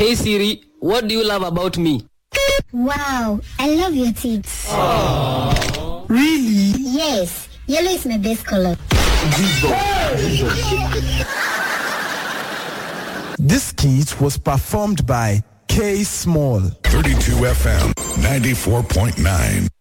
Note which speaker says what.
Speaker 1: Hey Siri, what do you love about me?
Speaker 2: Wow, I love your teeth.
Speaker 3: Aww. Really?
Speaker 2: Yes, yellow is my best color.
Speaker 3: This skit was performed by K Small.
Speaker 4: 32 FM 94.9.